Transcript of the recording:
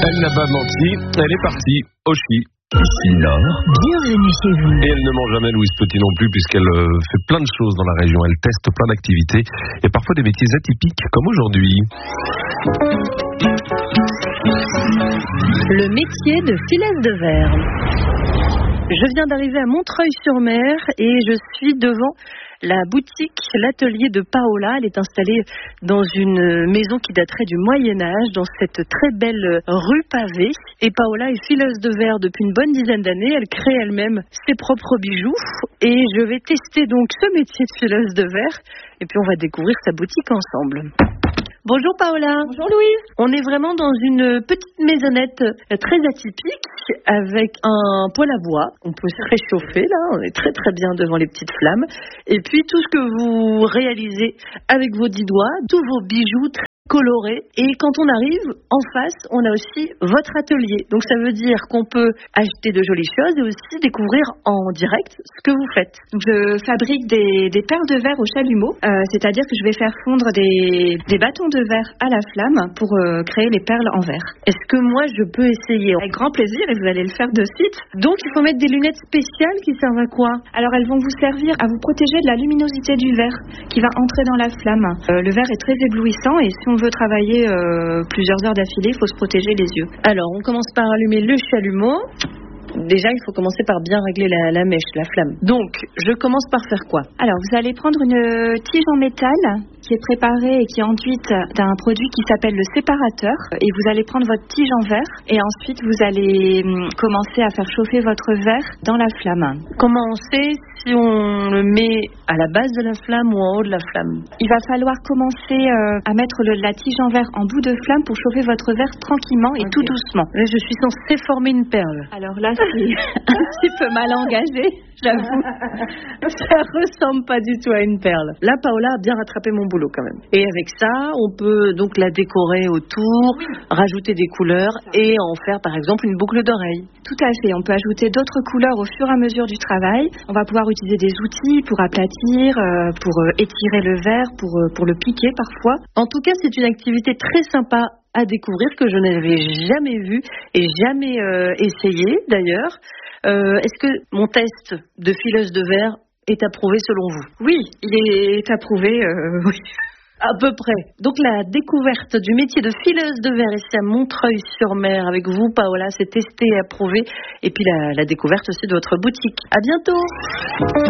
Elle n'a pas menti, elle est partie au ski. Ici Nord, bienvenue chez vous. Et elle ne ment jamais, Louise Petit non plus, puisqu'elle fait plein de choses dans la région. Elle teste plein d'activités et parfois des métiers atypiques, comme aujourd'hui. Le métier de filaise de verre. Je viens d'arriver à Montreuil-sur-Mer et je suis devant la boutique, l'atelier de Paola. Elle est installée dans une maison qui daterait du Moyen-Âge, dans cette très belle rue pavée. Et Paola est fileuse de verre depuis une bonne dizaine d'années. Elle crée elle-même ses propres bijoux. Et je vais tester donc ce métier de fileuse de verre. Et puis on va découvrir sa boutique ensemble. Bonjour Paola. Bonjour Louise. On est vraiment dans une petite maisonnette très atypique avec un poêle à bois. On peut se réchauffer là, on est très très bien devant les petites flammes. Et puis tout ce que vous réalisez avec vos 10 doigts, tous vos bijoux très colorés. Et quand on arrive en face, on a aussi votre atelier. Donc ça veut dire qu'on peut acheter de jolies choses et aussi découvrir en direct ce que vous faites. Donc, je fabrique des perles de verre au chalumeau, c'est-à-dire que je vais faire fondre des bâtons de verre à la flamme pour créer les perles en verre. Est-ce que moi je peux essayer? Avec grand plaisir, et vous allez le faire de suite. Donc il faut mettre des lunettes spéciales qui servent à quoi? Alors elles vont vous servir à vous protéger de la luminosité du verre qui va entrer dans la flamme. Le verre est très éblouissant et si on veut travailler plusieurs heures d'affilée, il faut se protéger les yeux. Alors on commence par allumer le chalumeau. Déjà, il faut commencer par bien régler la mèche, la flamme. Donc, je commence par faire quoi? Alors, vous allez prendre une tige en métal qui est préparée et qui est enduite d'un produit qui s'appelle le séparateur. Et vous allez prendre votre tige en verre et ensuite, vous allez commencer à faire chauffer votre verre dans la flamme. Comment on sait si on le met à la base de la flamme ou en haut de la flamme? Il va falloir commencer à mettre la tige en verre en bout de flamme pour chauffer votre verre tranquillement et tout doucement. Là, je suis censée former une perle. Alors là, c'est un petit peu mal engagé, j'avoue. Ça ressemble pas du tout à une perle. Là, Paola a bien rattrapé mon boulot quand même. Et avec ça, on peut donc la décorer autour, rajouter des couleurs et en faire par exemple une boucle d'oreille. Tout à fait. On peut ajouter d'autres couleurs au fur et à mesure du travail. On va pouvoir utiliser des outils pour aplatir, pour étirer le verre, pour le piquer parfois. En tout cas, c'est une activité très sympa à découvrir que je n'avais jamais vue et jamais essayé d'ailleurs. Est-ce que mon test de fileuse de verre est approuvé selon vous? Oui, il est approuvé, oui. À peu près. Donc la découverte du métier de fileuse de verre ici à Montreuil-sur-Mer avec vous, Paola, c'est testé et approuvé. Et puis la découverte aussi de votre boutique. À bientôt.